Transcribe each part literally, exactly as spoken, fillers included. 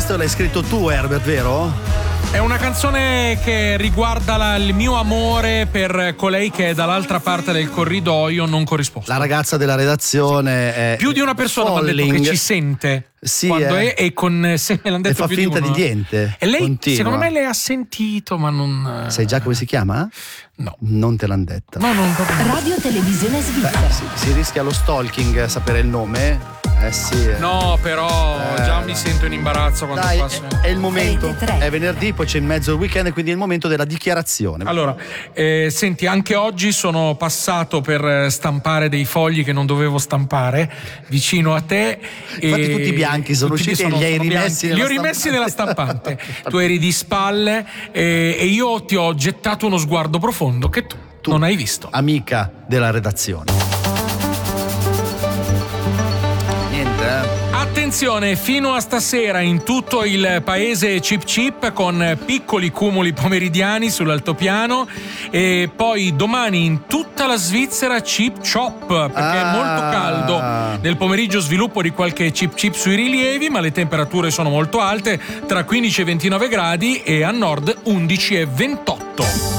testo l'hai scritto tu, Herbert, vero? È una canzone che riguarda la, il mio amore per colei che è dall'altra parte del corridoio non corrisposto. La ragazza della redazione è più di una persona mi ha detto che ci sente sì, quando eh. è e con se me l'hanno detto e fa più finta di, di niente. E lei, continua. secondo me, lei ha sentito, ma non. Sai già come si chiama? No. Non te l'hanno detta. No, non proprio. Radio Televisione Svizzera. Beh, si, si rischia lo stalking, sapere il nome. Eh sì. No, però eh, già mi sento in imbarazzo quando dai, passo. È, è il momento. ventitré È venerdì, poi c'è in mezzo il weekend, quindi è il momento della dichiarazione. Allora, eh, senti, anche oggi sono passato per stampare dei fogli che non dovevo stampare vicino a te. Infatti e tutti bianchi sono tutti usciti e sono- li hai sono rimessi bianchi. nella Li ho rimessi stampante. nella stampante. Tu eri di spalle e, e io ti ho gettato uno sguardo profondo che tu, Tu, non hai visto. Amica della redazione. Niente, eh? Attenzione, fino a stasera in tutto il paese chip chip con piccoli cumuli pomeridiani sull'altopiano e poi domani in tutta la Svizzera chip chop perché Ah. è molto caldo. Nel pomeriggio sviluppo di qualche chip chip sui rilievi, ma le temperature sono molto alte, tra quindici e ventinove gradi e a nord undici e ventotto.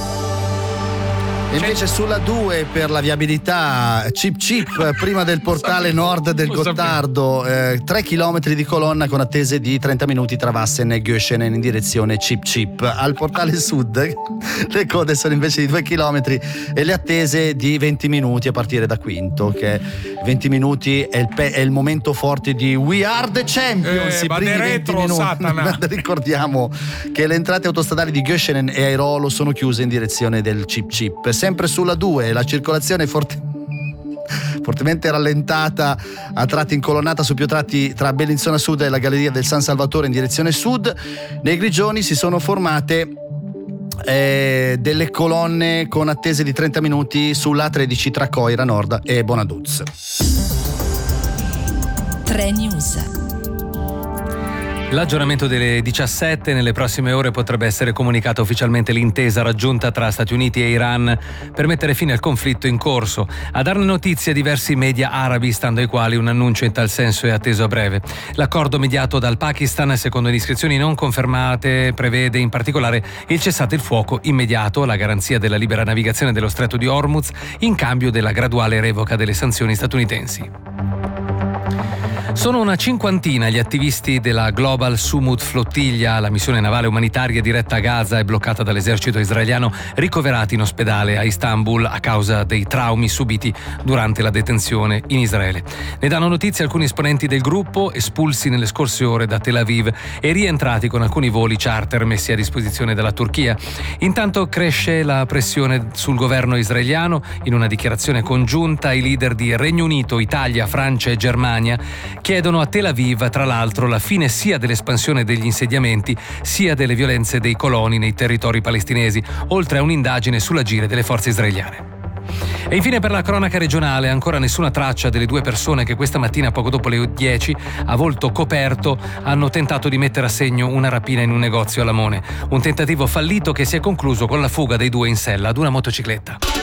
Invece sulla due per la viabilità Chip Chip prima del portale nord del Lo sapevo. Gottardo, eh, tre chilometri di colonna con attese di trenta minuti tra Wassen e Göschenen in direzione Chip Chip. Al portale sud le code sono invece di due chilometri e le attese di venti minuti a partire da Quinto, che venti minuti è il, pe- è il momento forte di We Are the Champions. Eh, i vade primi venti retro, minuti. Satana. Ricordiamo che le entrate autostradali di Göschenen e Airolo sono chiuse in direzione del Chip Chip. Sempre sulla due la circolazione è forte, fortemente rallentata, a tratti incolonnata su più tratti tra Bellinzona Sud e la Galleria del San Salvatore in direzione sud. Nei Grigioni si sono formate eh, delle colonne con attese di trenta minuti sull'A tredici tra Coira Nord e Bonaduz. tre News. L'aggiornamento delle diciassette, nelle prossime ore potrebbe essere comunicata ufficialmente l'intesa raggiunta tra Stati Uniti e Iran per mettere fine al conflitto in corso. A darne notizia diversi media arabi, stando ai quali un annuncio in tal senso è atteso a breve. L'accordo mediato dal Pakistan, secondo indiscrezioni non confermate, prevede in particolare il cessate il fuoco immediato, la garanzia della libera navigazione dello stretto di Hormuz in cambio della graduale revoca delle sanzioni statunitensi. Sono una cinquantina gli attivisti della Global Sumud Flottiglia, la missione navale umanitaria diretta a Gaza e bloccata dall'esercito israeliano, ricoverati in ospedale a Istanbul a causa dei traumi subiti durante la detenzione in Israele. Ne danno notizia alcuni esponenti del gruppo, espulsi nelle scorse ore da Tel Aviv e rientrati con alcuni voli charter messi a disposizione dalla Turchia. Intanto cresce la pressione sul governo israeliano. In una dichiarazione congiunta i leader di Regno Unito, Italia, Francia e Germania chiedono a Tel Aviv, tra l'altro, la fine sia dell'espansione degli insediamenti sia delle violenze dei coloni nei territori palestinesi, oltre a un'indagine sull'agire delle forze israeliane. E infine per la cronaca regionale, ancora nessuna traccia delle due persone che questa mattina poco dopo le dieci a volto coperto hanno tentato di mettere a segno una rapina in un negozio a Lamone. Un tentativo fallito che si è concluso con la fuga dei due in sella ad una motocicletta.